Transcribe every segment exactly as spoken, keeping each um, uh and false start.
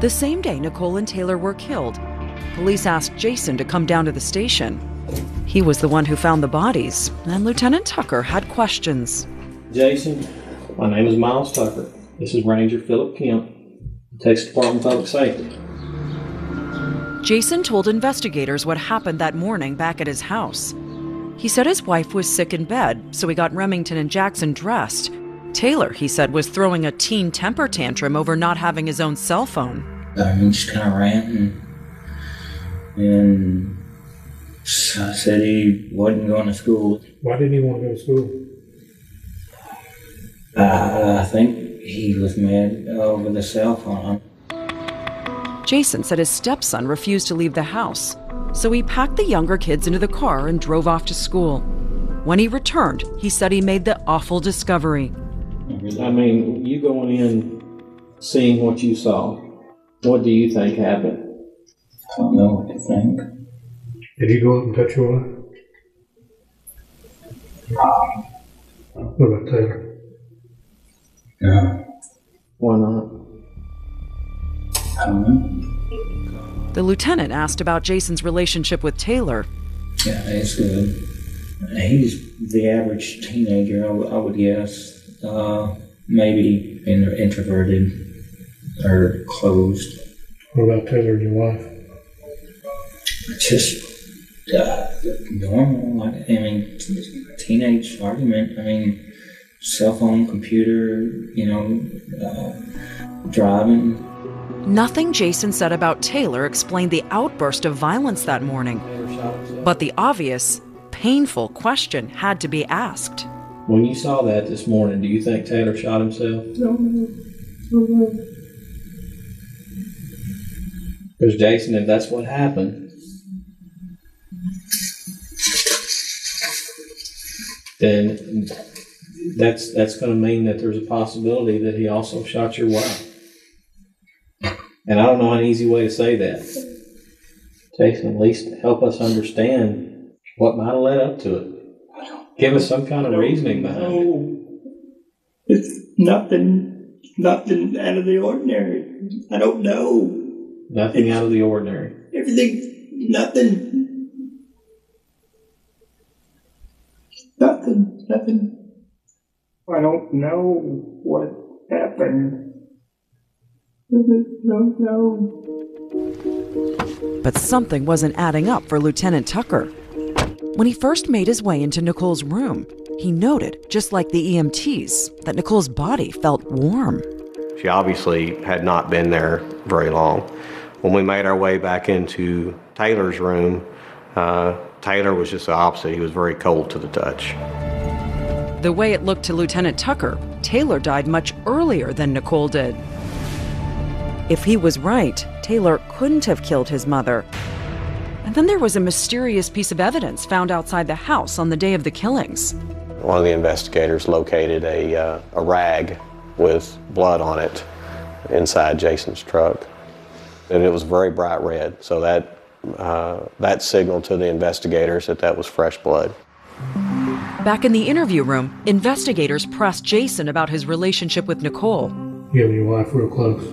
The same day Nicole and Taylor were killed, police asked Jason to come down to the station. He was the one who found the bodies, and Lieutenant Tucker had questions. Jason, my name is Miles Tucker. This is Ranger Philip Kemp, Texas Department of Public Safety. Jason told investigators what happened that morning back at his house. He said his wife was sick in bed, so he got Remington and Jackson dressed. Taylor, he said, was throwing a teen temper tantrum over not having his own cell phone. I mean, just kind of ranting. And I said he wasn't going to school. Why didn't he want to go to school? Uh, I think he was mad over the cell phone. Jason said his stepson refused to leave the house, so he packed the younger kids into the car and drove off to school. When he returned, he said he made the awful discovery. I mean, you going in, seeing what you saw, what do you think happened? I don't know what to think. Did you go up and touch your wife? What about Taylor? No. Why not? I don't know. The lieutenant asked about Jason's relationship with Taylor. Yeah, it's good. He's the average teenager, I, w- I would guess. Uh, maybe in- introverted or closed. What about Taylor and your wife? Just uh, normal. Like, I mean, teenage argument. I mean, cell phone, computer, you know, uh, driving. Nothing Jason said about Taylor explained the outburst of violence that morning. But the obvious, painful question had to be asked. When you saw that this morning, do you think Taylor shot himself? No, no, no. Because Jason, if that's what happened, then that's that's going to mean that there's a possibility that he also shot your wife. And I don't know an easy way to say that. Jason, at least help us understand what might have led up to it. Give us some kind of reasoning behind it. No, it's nothing, nothing out of the ordinary. I don't know. Nothing it's, out of the ordinary. Everything, nothing. Nothing, nothing. I don't know what happened. No, no. But something wasn't adding up for Lieutenant Tucker. When he first made his way into Nicole's room, he noted, just like the E M Ts, that Nicole's body felt warm. She obviously had not been there very long. When we made our way back into Taylor's room, uh, Taylor was just the opposite. He was very cold to the touch. The way it looked to Lieutenant Tucker, Taylor died much earlier than Nicole did. If he was right, Taylor couldn't have killed his mother. And then there was a mysterious piece of evidence found outside the house on the day of the killings. One of the investigators located a, uh, a rag with blood on it inside Jason's truck. And it was very bright red, so that, uh, that signaled to the investigators that that was fresh blood. Back in the interview room, investigators pressed Jason about his relationship with Nicole. You and your wife real close.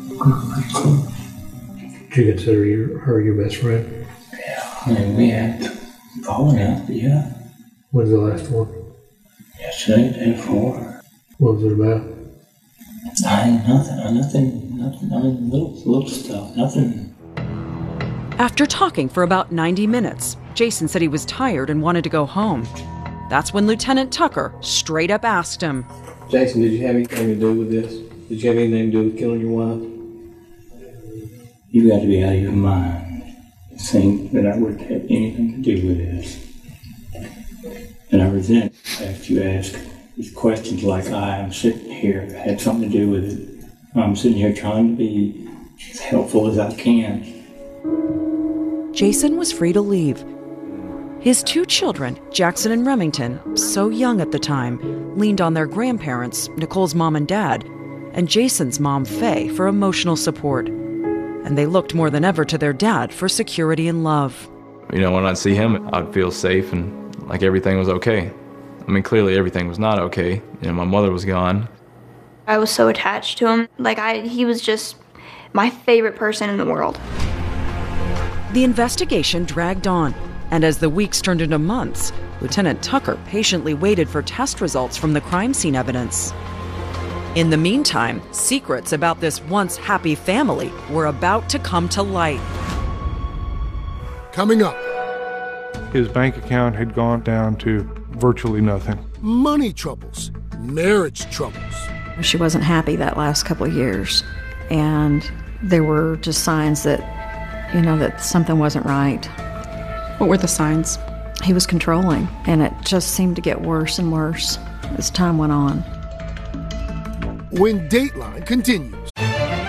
Do you consider your, her your best friend? Yeah, I mean, we had falling out, yeah. When's the last one? Yesterday, the day before. What was it about? I ain't nothing, nothing, nothing, I mean, little, little stuff, nothing. After talking for about ninety minutes, Jason said he was tired and wanted to go home. That's when Lieutenant Tucker straight up asked him, Jason, did you have anything to do with this? Did you have anything to do with killing your wife? You got to be out of your mind to think that I would have anything to do with this. And I resent that you ask these questions like I am sitting here, had something to do with it. I'm sitting here trying to be as helpful as I can. Jason was free to leave. His two children, Jackson and Remington, so young at the time, leaned on their grandparents, Nicole's mom and dad, and Jason's mom, Faye, for emotional support. And they looked more than ever to their dad for security and love. You know, when I'd see him, I'd feel safe and like everything was okay. I mean, clearly everything was not okay. You know, my mother was gone. I was so attached to him. Like, I, he was just my favorite person in the world. The investigation dragged on, and as the weeks turned into months, Lieutenant Tucker patiently waited for test results from the crime scene evidence. In the meantime, secrets about this once happy family were about to come to light. Coming up. His bank account had gone down to virtually nothing. Money troubles, marriage troubles. She wasn't happy that last couple of years, and there were just signs that, you know, that something wasn't right. What were the signs? He was controlling, and it just seemed to get worse and worse as time went on. When Dateline continues.